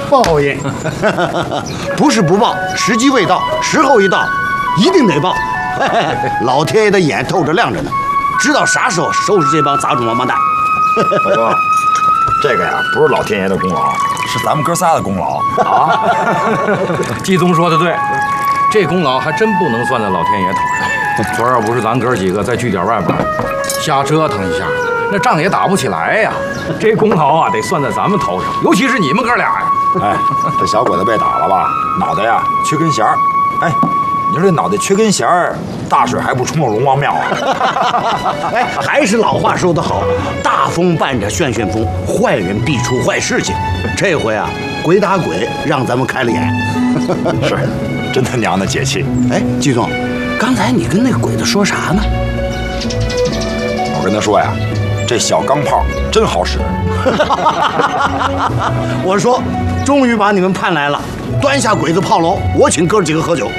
报应，不是不报，时机未到，时候一到，一定得报。老天爷的眼透着亮着呢，知道啥时候收拾这帮杂种王八蛋。 大哥，这个呀，不是老天爷的功劳，是咱们哥仨的功劳啊。季宗说的对，这功劳还真不能算在老天爷头上。昨儿要不是咱哥几个在据点外边瞎折腾一下，那仗也打不起来呀。这功劳啊，得算在咱们头上，尤其是你们哥俩呀。 哎，这小鬼子被打了吧，脑袋呀缺根弦儿。哎，你说这脑袋缺根弦儿，大水还不冲到龙王庙啊？ 哎，还是老话说得好，大风伴着旋旋风，坏人必出坏事情。这回啊，鬼打鬼，让咱们开了眼。 是，真他娘的解气。 哎，季总，刚才你跟那个鬼子说啥呢？ 我跟他说呀，这小钢炮真好使。 我说，终于把你们盼来了，端下鬼子炮楼，我请哥几个喝酒。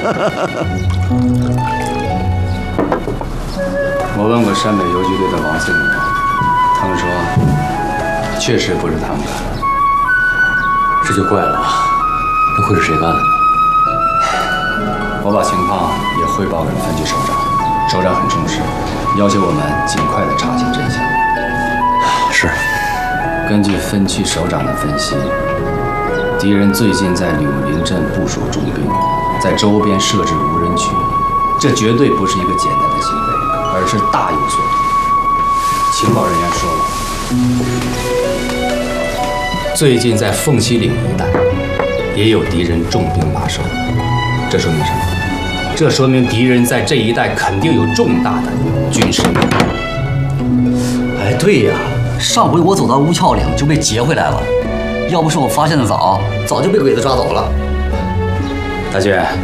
我问过山北游击队的王司令员，他们说确实不是他们干的。这就怪了，那会是谁干的呢？我把情况也汇报给了分局首长，首长很重视，要求我们尽快的查清真相。是，根据分区首长的分析，敌人最近在柳林镇部署重兵，在周边设置无人区，这绝对不是一个简单的行为，而是大有所图。情报人员说了，最近在凤溪岭一带也有敌人重兵马守，这说明什么？这说明敌人在这一带肯定有重大的军事目标。 哎，对呀，上回我走到乌鞘岭就被劫回来了，要不是我发现的早，早就被鬼子抓走了。 大姐，